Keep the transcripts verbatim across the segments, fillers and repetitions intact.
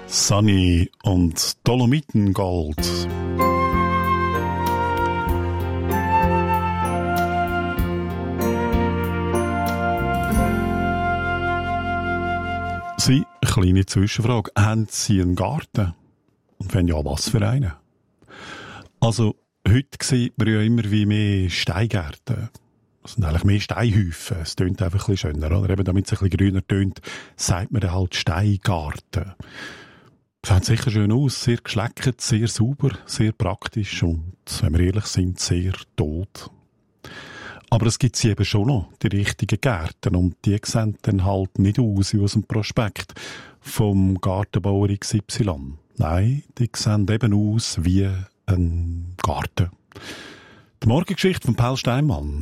Sunny und Dolomitengold. Sie, kleine Zwischenfrage, haben Sie einen Garten? Und wenn ja, was für einen? Also, heute sieht man ja immer wie mehr Steingärten. Das sind eigentlich mehr Steinhäufen. Es tönt einfach ein bisschen schöner, oder? Eben damit es ein bisschen grüner tönt, sagt man dann halt Steingarten. Sieht sicher schön aus, sehr geschleckt, sehr sauber, sehr praktisch und, wenn wir ehrlich sind, sehr tot. Aber es gibt sie eben schon noch, die richtigen Gärten, und die sehen dann halt nicht aus wie aus dem Prospekt vom Gartenbauer X Y. Nein, die sehen eben aus wie ein Garten. Die Morgengeschichte von Paul Steinmann.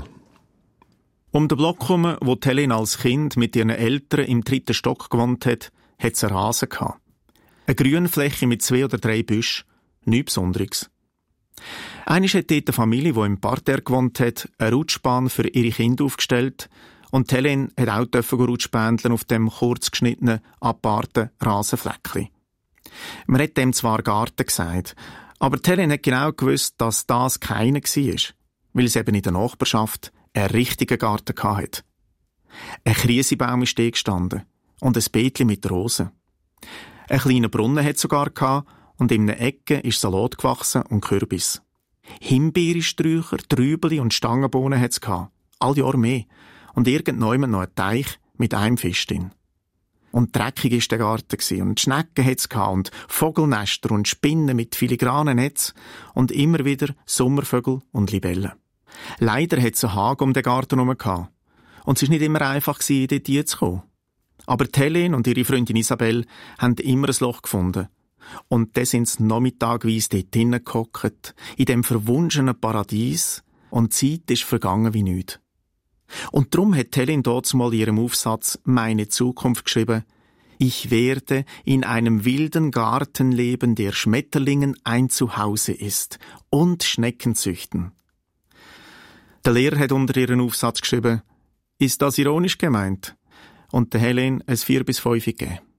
Um den Block herum, wo Helen als Kind mit ihren Eltern im dritten Stock gewohnt hat, hat es einen Rasen gehabt. Eine Grünfläche mit zwei oder drei Büschen. Nichts Besonderes. Einmal hat dort eine Familie, die im Parterre gewohnt hat, eine Rutschbahn für ihre Kinder aufgestellt und Helen hat auch dürfen Rutschbändeln auf dem kurz geschnittenen, aparten Rasenfleckchen. Man hat dem zwar Garten gesagt, aber Helen hat genau gewusst, dass das keiner war, weil es eben in der Nachbarschaft einen richtigen Garten hatte. Ein Krisenbaum ist dort gestanden und ein Beetchen mit Rosen. Ein kleiner Brunnen hat sogar gehabt und in einer Ecke ist Salat gewachsen und Kürbis. Himbeersträucher, Trübeli und Stangenbohnen hat es gehabt. All Jahr mehr. Und irgendwann noch ein Teich mit einem Fisch drin. Und dreckig war der Garten und Schnecken hat es gehabt und Vogelnester und Spinnen mit filigranen Netz und immer wieder Sommervögel und Libellen. Leider hat es einen Hagen um den Garten herum gehabt. Und es war nicht immer einfach, dort hinzukommen. Aber Helen und ihre Freundin Isabel haben immer ein Loch gefunden. Und dann sind sie nachmittagweise dort drinnen gehockt, in dem verwunschenen Paradies, und die Zeit ist vergangen wie nichts. Und darum hat Helen dort mal in ihrem Aufsatz «Meine Zukunft» geschrieben: Ich werde in einem wilden Garten leben, der Schmetterlingen ein Zuhause ist, und Schnecken züchten. Der Lehrer hat unter ihren Aufsatz geschrieben: Ist das ironisch gemeint? Und der Helen ein vier bis fünf gegeben.